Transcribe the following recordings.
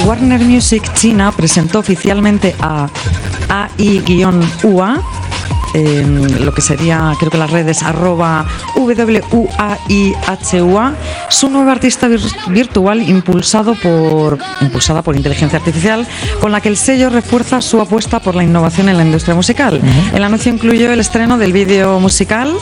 Warner Music China presentó oficialmente a AI-UA, lo que sería, creo que las redes @WUAIHUA, su nueva artista virtual impulsada por inteligencia artificial, con la que el sello refuerza su apuesta por la innovación en la industria musical. El anuncio incluyó el estreno del vídeo musical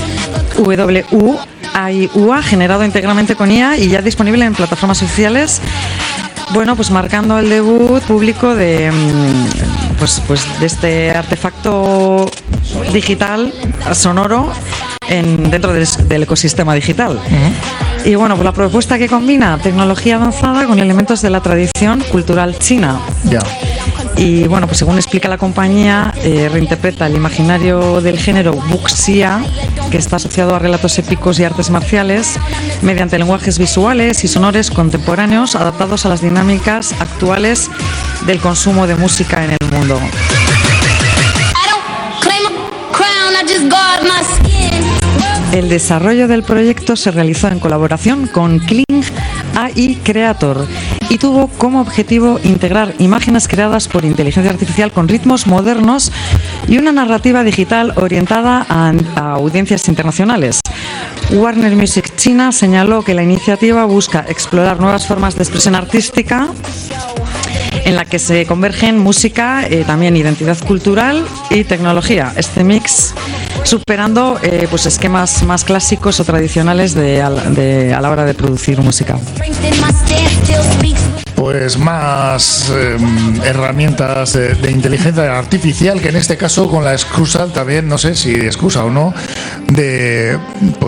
WUAIHUA, generado íntegramente con IA y ya disponible en plataformas oficiales. Bueno, pues marcando el debut público de de este artefacto digital sonoro dentro del ecosistema digital. Y bueno, pues la propuesta que combina tecnología avanzada con elementos de la tradición cultural china. Y bueno, pues según explica la compañía, reinterpreta el imaginario del género wuxia, que está asociado a relatos épicos y artes marciales, mediante lenguajes visuales y sonores contemporáneos adaptados a las dinámicas actuales del consumo de música en el mundo. El desarrollo del proyecto se realizó en colaboración con Kling AI Creator y tuvo como objetivo integrar imágenes creadas por inteligencia artificial con ritmos modernos y una narrativa digital orientada a audiencias internacionales. Warner Music China señaló que la iniciativa busca explorar nuevas formas de expresión artística en la que se convergen música, también identidad cultural y tecnología. Este mix superando esquemas más clásicos o tradicionales a la hora de producir música. Pues más herramientas de inteligencia artificial, que en este caso con la excusa también, no sé si excusa o no, de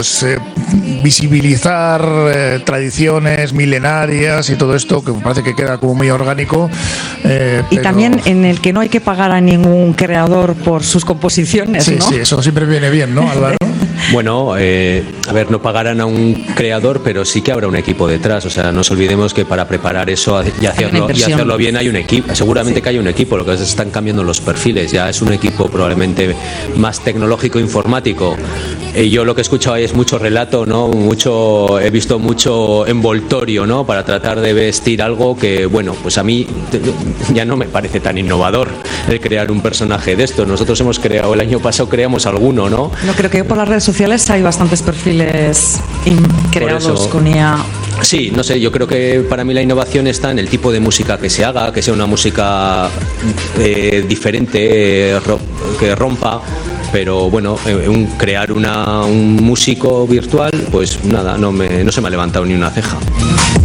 visibilizar tradiciones milenarias y todo esto, que me parece que queda como muy orgánico. Y también en el que no hay que pagar a ningún creador por sus composiciones, sí, ¿no? Sí, eso siempre viene bien, ¿no, Álvaro? Bueno, no pagarán a un creador, pero sí que habrá un equipo detrás. O sea, no nos olvidemos que para preparar eso y hacerlo bien hay un equipo. Seguramente que hay un equipo, lo que se están cambiando los perfiles. Ya es un equipo probablemente más tecnológico, informático. Yo lo que he escuchado ahí es mucho relato, ¿no? He visto mucho envoltorio, ¿no? Para tratar de vestir algo que, bueno, pues a mí ya no me parece tan innovador el crear un personaje de esto. Nosotros el año pasado creamos alguno, ¿no? No, creo que por las redes sociales hay bastantes perfiles creados con IA. Sí, no sé, yo creo que para mí la innovación está en el tipo de música que se haga, que sea una música diferente, que rompa. Pero bueno, crear un músico virtual, pues nada, no se me ha levantado ni una ceja.